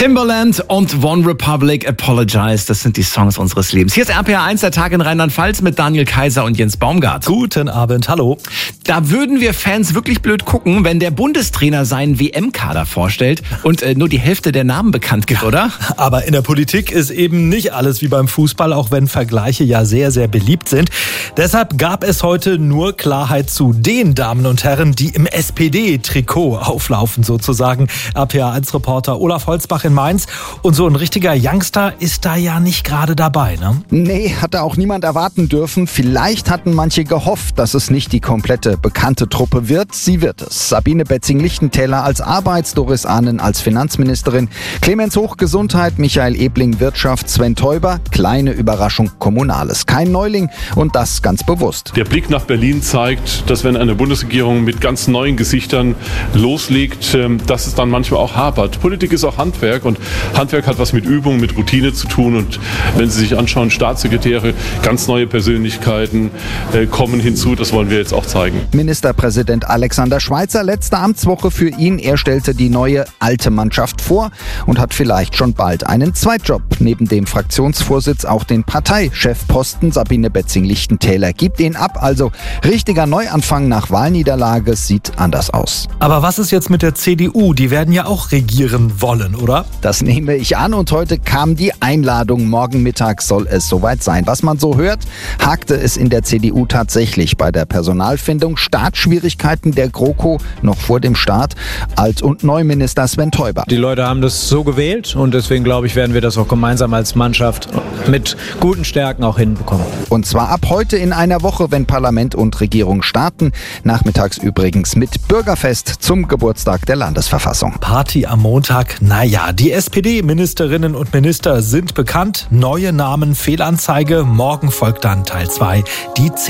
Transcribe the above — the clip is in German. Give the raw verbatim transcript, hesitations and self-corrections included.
Timbaland und One Republic, Apologize, das sind die Songs unseres Lebens. Hier ist R P R eins, der Tag in Rheinland-Pfalz mit Daniel Kaiser und Jens Baumgart. Guten Abend, hallo. Da würden wir Fans wirklich blöd gucken, wenn der Bundestrainer seinen W M-Kader vorstellt und äh, nur die Hälfte der Namen bekannt gibt, oder? Aber in der Politik ist eben nicht alles wie beim Fußball, auch wenn Vergleiche ja sehr, sehr beliebt sind. Deshalb gab es heute nur Klarheit zu den Damen und Herren, die im S P D-Trikot auflaufen sozusagen. R P R eins-Reporter Olaf Holzbach in Mainz. Und so ein richtiger Youngster ist da ja nicht gerade dabei, ne? Nee, hatte auch niemand erwarten dürfen. Vielleicht hatten manche gehofft, dass es nicht die komplette bekannte Truppe wird. Sie wird es. Sabine Betzing-Lichtentäler als Arbeits-, Doris Ahnen als Finanzministerin, Clemens Hoch Gesundheit, Michael Ebling Wirtschaft, Sven Teuber, kleine Überraschung Kommunales. Kein Neuling und das ganz bewusst. Der Blick nach Berlin zeigt, dass wenn eine Bundesregierung mit ganz neuen Gesichtern loslegt, dass es dann manchmal auch hapert. Politik ist auch Handwerk und Handwerk hat was mit Übung, mit Routine zu tun. Und wenn Sie sich anschauen, Staatssekretäre, ganz neue Persönlichkeiten äh, kommen hinzu. Das wollen wir jetzt auch zeigen. Ministerpräsident Alexander Schweitzer, letzte Amtswoche für ihn. Er stellte die neue alte Mannschaft vor und hat vielleicht schon bald einen Zweitjob. Neben dem Fraktionsvorsitz auch den Parteichefposten. Sabine Betzing-Lichtentäler gibt ihn ab. Also richtiger Neuanfang nach Wahlniederlage sieht anders aus. Aber was ist jetzt mit der C D U? Die werden ja auch regieren wollen, oder? Das nehme ich an und heute kam die Einladung. Morgen Mittag soll es soweit sein. Was man so hört, hakte es in der C D U tatsächlich bei der Personalfindung. Startschwierigkeiten der GroKo noch vor dem Start. Alt- und Neuminister Sven Teuber. Die Leute haben das so gewählt und deswegen glaube ich, werden wir das auch gemeinsam als Mannschaft mit guten Stärken auch hinbekommen. Und zwar ab heute in einer Woche, wenn Parlament und Regierung starten. Nachmittags übrigens mit Bürgerfest zum Geburtstag der Landesverfassung. Party am Montag, naja, die S P D-Ministerinnen und Minister sind bekannt. Neue Namen, Fehlanzeige. Morgen folgt dann Teil zwei, die